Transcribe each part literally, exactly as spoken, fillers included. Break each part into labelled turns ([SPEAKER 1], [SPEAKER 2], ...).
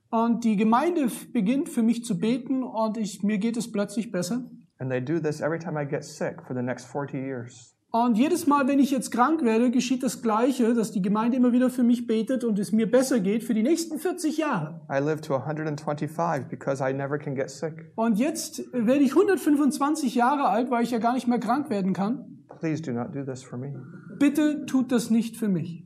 [SPEAKER 1] Und die Gemeinde f- beginnt für mich zu beten und ich, mir geht es plötzlich besser.
[SPEAKER 2] And they do this every time I get sick for the next forty years.
[SPEAKER 1] Und jedes Mal, wenn ich jetzt krank werde, geschieht das Gleiche, dass die Gemeinde immer wieder für mich betet und es mir besser geht für die nächsten vierzig Jahre.
[SPEAKER 2] I live to one hundred twenty-five because I never can get sick.
[SPEAKER 1] Und jetzt werde ich hundertfünfundzwanzig Jahre alt, weil ich ja gar nicht mehr krank werden kann.
[SPEAKER 2] Please do not do this for me.
[SPEAKER 1] Bitte tut das nicht für mich.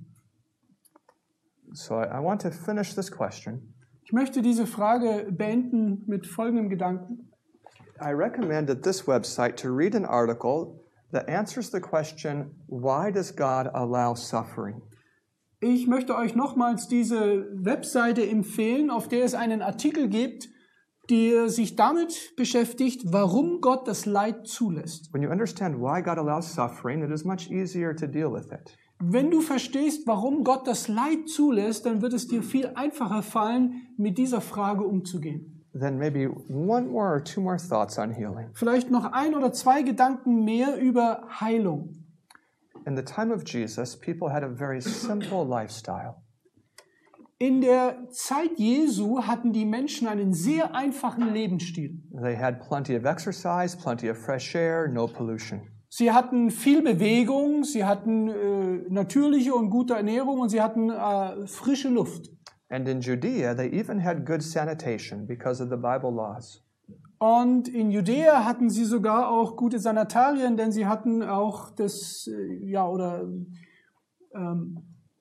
[SPEAKER 2] So I, I want to finish this question.
[SPEAKER 1] Ich möchte diese Frage beenden mit folgendem Gedanken.
[SPEAKER 2] I recommended this website to read an article that answers the question, why does God allow suffering?
[SPEAKER 1] Ich möchte euch nochmals diese Webseite empfehlen, auf der es einen Artikel gibt, der sich damit beschäftigt, warum Gott das Leid zulässt.
[SPEAKER 2] When you understand why God allows suffering, it is much easier to deal with it.
[SPEAKER 1] Wenn du verstehst, warum Gott das Leid zulässt, dann wird es dir viel einfacher fallen, mit dieser Frage umzugehen.
[SPEAKER 2] Then maybe one more or two more thoughts on healing.
[SPEAKER 1] Vielleicht noch ein oder zwei Gedanken mehr über Heilung.
[SPEAKER 2] In the time of Jesus, people had a very simple lifestyle.
[SPEAKER 1] In der Zeit Jesu hatten die Menschen einen sehr einfachen Lebensstil.
[SPEAKER 2] They had plenty of exercise, plenty of fresh air, no pollution.
[SPEAKER 1] Sie hatten viel Bewegung, sie hatten äh, natürliche und gute Ernährung und sie hatten äh, frische Luft.
[SPEAKER 2] And in Judea, they even had good sanitation because of the Bible laws.
[SPEAKER 1] Und in Judäa hatten sie sogar auch gute Sanatorien, denn sie hatten auch das, äh, ja, oder, ähm,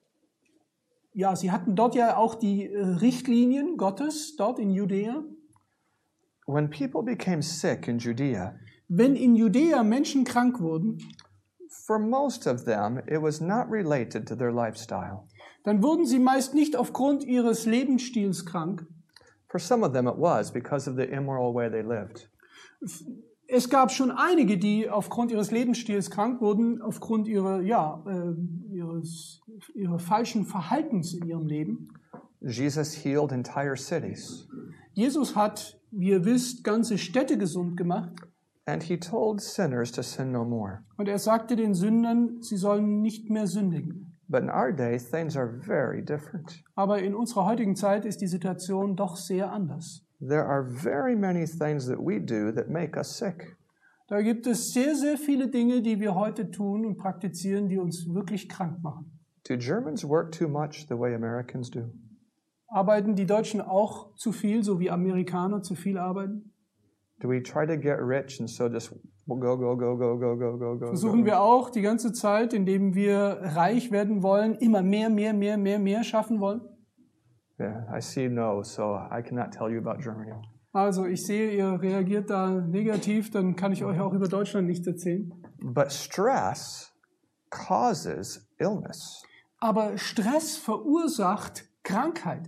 [SPEAKER 1] ja, sie hatten dort ja auch die äh, Richtlinien Gottes, dort in Judäa.
[SPEAKER 2] When people became sick in Judea,
[SPEAKER 1] Wenn in Judäa Menschen krank wurden,
[SPEAKER 2] for most of them, it was not related to their lifestyle.
[SPEAKER 1] dann wurden sie meist nicht aufgrund ihres Lebensstils krank.
[SPEAKER 2] For some of them, it was because of the immoral way they lived.
[SPEAKER 1] Es gab schon einige, die aufgrund ihres Lebensstils krank wurden, aufgrund ihrer, ja, äh, ihres, ihrer falschen Verhaltens in ihrem Leben.
[SPEAKER 2] Jesus healed entire cities,
[SPEAKER 1] Jesus hat, wie ihr wisst, ganze Städte gesund gemacht.
[SPEAKER 2] and he told sinners to sin no more.
[SPEAKER 1] Und er sagte den Sündern, sie sollen nicht mehr sündigen.
[SPEAKER 2] But in our day, things are very different.
[SPEAKER 1] Aber in unserer heutigen Zeit ist die Situation doch sehr anders.
[SPEAKER 2] There are very many things that we do that make us sick.
[SPEAKER 1] Da gibt es sehr, sehr viele Dinge, die wir heute tun und praktizieren, die uns wirklich krank machen.
[SPEAKER 2] Do Germans work too much the way Americans do?
[SPEAKER 1] Arbeiten die Deutschen auch zu viel, so wie Amerikaner zu viel arbeiten?
[SPEAKER 2] Do we try to get rich and so just go, go, go, go, go, go, go, go?
[SPEAKER 1] Versuchen wir auch die ganze Zeit, indem wir reich werden wollen, immer mehr, mehr, mehr, mehr, mehr schaffen wollen?
[SPEAKER 2] Yeah, I see no, so I cannot tell you about Germany.
[SPEAKER 1] Also ich sehe, ihr reagiert da negativ, dann kann ich euch auch über Deutschland nichts erzählen.
[SPEAKER 2] But stress causes illness.
[SPEAKER 1] Aber Stress verursacht Krankheit.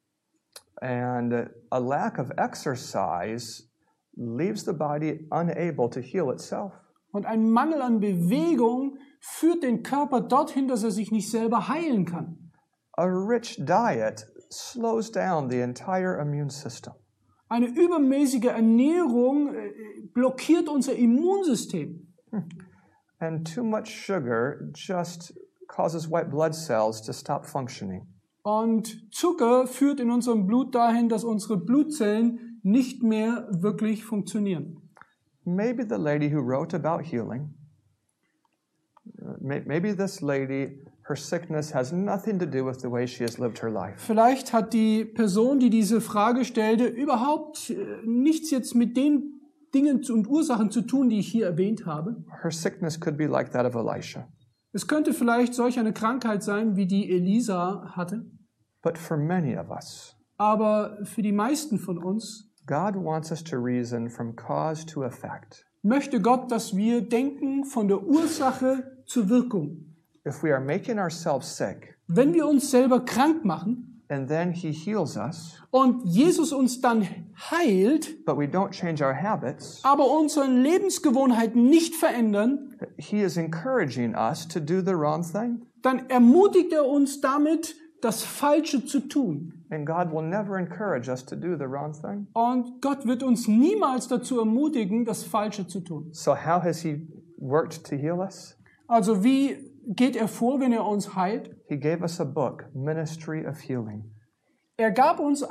[SPEAKER 2] And a lack of exercise leaves the body unable to heal itself.
[SPEAKER 1] Und ein Mangel an Bewegung führt den Körper dorthin, dass er sich nicht selber heilen kann.
[SPEAKER 2] A rich diet slows down the entire immune system.
[SPEAKER 1] Eine übermäßige Ernährung äh, blockiert unser Immunsystem.
[SPEAKER 2] And too much sugar just causes white blood cells to stop functioning.
[SPEAKER 1] Und Zucker führt in unserem Blut dahin, dass unsere Blutzellen nicht mehr wirklich funktionieren.
[SPEAKER 2] Maybe the lady who wrote about healing, uh, may- maybe this lady, her sickness has nothing to do with the way she has lived her life.
[SPEAKER 1] Vielleicht hat die Person, die diese Frage stellte, überhaupt äh, nichts jetzt mit den Dingen und Ursachen zu tun, die ich hier erwähnt habe.
[SPEAKER 2] Her sickness could be like that of Elisha.
[SPEAKER 1] Es könnte vielleicht solch eine Krankheit sein, wie die Elisa hatte.
[SPEAKER 2] But for many of us,
[SPEAKER 1] Aber für die meisten von uns
[SPEAKER 2] God wants us to reason from cause to effect.
[SPEAKER 1] möchte Gott, dass wir denken von der Ursache zur Wirkung.
[SPEAKER 2] If we are making ourselves sick,
[SPEAKER 1] Wenn wir uns selber krank machen
[SPEAKER 2] and then He heals us,
[SPEAKER 1] und Jesus uns dann heilt,
[SPEAKER 2] but we don't change our habits,
[SPEAKER 1] aber unsere Lebensgewohnheiten nicht verändern,
[SPEAKER 2] He is encouraging us to do the wrong thing.
[SPEAKER 1] dann ermutigt er uns damit, das Falsche zu tun.
[SPEAKER 2] And God will never encourage us to do the wrong thing.
[SPEAKER 1] Und Gott wird uns niemals dazu ermutigen, das Falsche zu tun.
[SPEAKER 2] So how has He worked to heal us?
[SPEAKER 1] Also wie geht er vor, wenn er uns heilt?
[SPEAKER 2] He gave us a book, Ministry of Healing.
[SPEAKER 1] Er gab uns